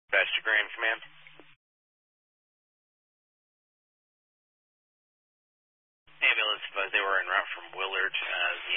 Pastor Grand Command. Ambulance advised they were en route from Willard.